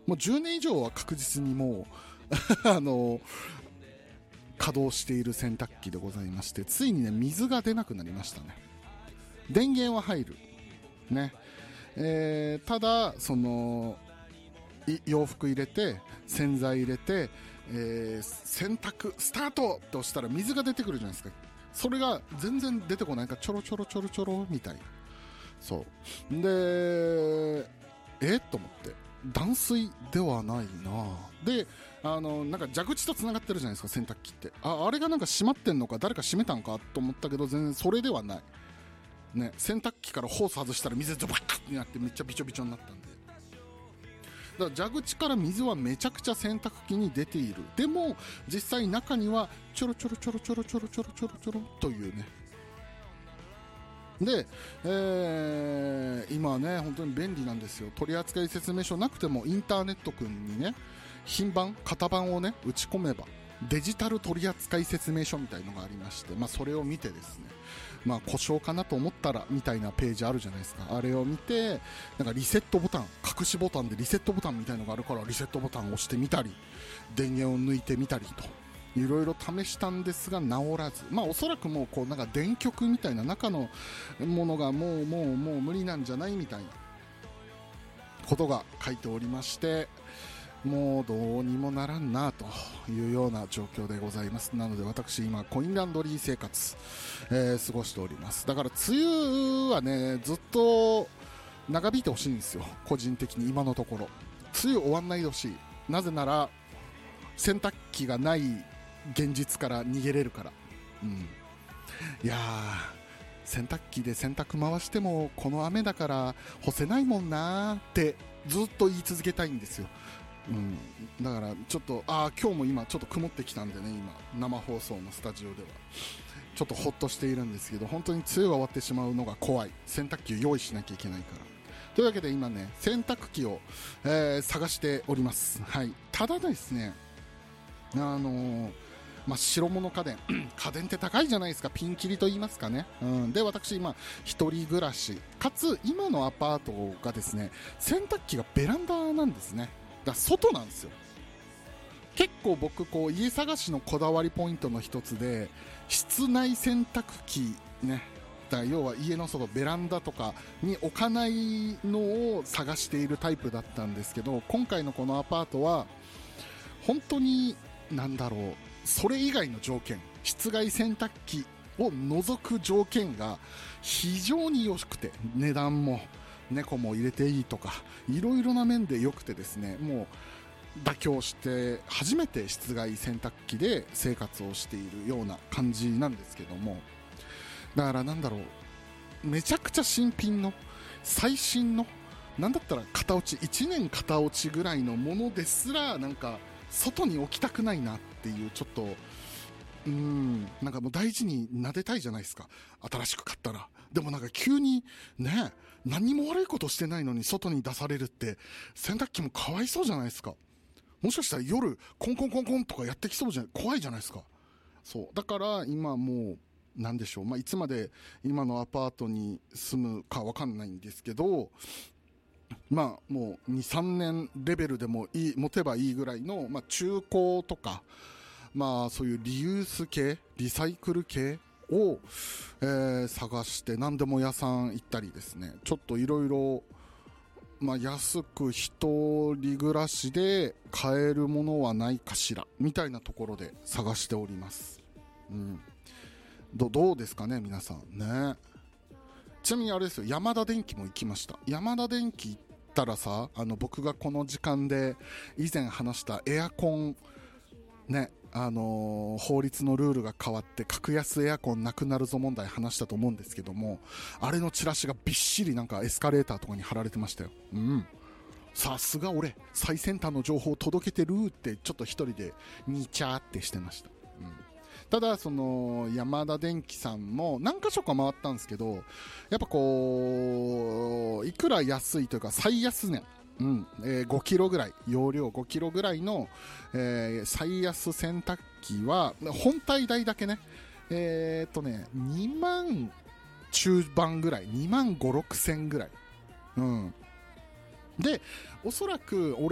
もう10年以上は確実にもう稼働している洗濯機でございまして、ついにね水が出なくなりましたね。電源は入るね、ただその洋服入れて洗剤入れて、洗濯スタートって押したら水が出てくるじゃないですか。それが全然出てこないからちょろちょろちょろちょろみたいな。そうでと思って断水ではないな。でなんか蛇口とつながってるじゃないですか洗濯機って。あれがなんか閉まってんのか誰か閉めたんかと思ったけど全然それではないね。洗濯機からホース外したら水でバッってなってめっちゃびちょびちょになったんで、だから蛇口から水はめちゃくちゃ洗濯機に出ている。でも実際中にはちょろちょろちょろちょろちょろちょろちょろちょろというね。で、今はね本当に便利なんですよ。取扱説明書なくてもインターネットくんにね品番型番をね打ち込めばデジタル取扱説明書みたいのがありまして、それを見てですね、故障かなと思ったらみたいなページあるじゃないですか。あれを見てなんかリセットボタン、隠しボタンでリセットボタンみたいのがあるからリセットボタンを押してみたり電源を抜いてみたりといろいろ試したんですが治らず、おそらくもうこうなんか電極みたいな中のものがもう無理なんじゃないみたいなことが書いておりまして、もうどうにもならんなというような状況でございます。なので私今コインランドリー生活、過ごしております。だから梅雨はねずっと長引いてほしいんですよ。個人的に今のところ梅雨終わんないでほしい。なぜなら洗濯機がない現実から逃げれるから。いやー洗濯機で洗濯回してもこの雨だから干せないもんなーってずっと言い続けたいんですよ。だからちょっと今日も今ちょっと曇ってきたんでね、今生放送のスタジオではちょっとホッとしているんですけど、本当に梅雨が終わってしまうのが怖い。洗濯機を用意しなきゃいけないから。というわけで今ね洗濯機を、探しております。はい。ただですね白物家電家電って高いじゃないですか。ピンキリと言いますかね。で私今一人暮らしかつ今のアパートがですね洗濯機がベランダなんですね。だから外なんですよ。結構僕こう家探しのこだわりポイントの一つで室内洗濯機ね、だから要は家の外ベランダとかに置かないのを探しているタイプだったんですけど、今回のこのアパートは本当にそれ以外の条件、室外洗濯機を除く条件が非常に良くて、値段も猫も入れていいとかいろいろな面で良くてですね、もう妥協して初めて室外洗濯機で生活をしているような感じなんですけども、だからめちゃくちゃ新品の最新のなんだったら型落ち1年型落ちぐらいのものですらなんか外に置きたくないなっていう、ちょっとなんかもう大事に撫でたいじゃないですか、新しく買ったら。でもなんか急にね何も悪いことしてないのに外に出されるって洗濯機もかわいそうじゃないですか。もしかしたら夜コンコンコンコンとかやってきそうじゃない、怖いじゃないですか。そうだから今もうなんでしょう、いつまで今のアパートに住むかわかんないんですけど、もう 2,3 年レベルでも持てばいいぐらいの、中古とかそういうリユース系リサイクル系を、探して何でも屋さん行ったりですね、ちょっといろいろ安く一人暮らしで買えるものはないかしらみたいなところで探しております。どうですかね皆さんね。ちなみにあれですよ、ヤマダ電機も行きました。ヤマダ電機行ったらさ、僕がこの時間で以前話したエアコンね、法律のルールが変わって格安エアコンなくなるぞ問題話したと思うんですけども、あれのチラシがびっしりなんかエスカレーターとかに貼られてましたよ。さすが俺最先端の情報を届けてるってちょっと一人でニチャーってしてました。ただそのヤマダ電機さんも何箇所か回ったんですけど、やっぱこういくら安いというか最安値、5キロぐらい容量5キロぐらいの、最安洗濯機は本体代だけね2万中盤ぐらい、2万5、6千ぐらい。でおそらく俺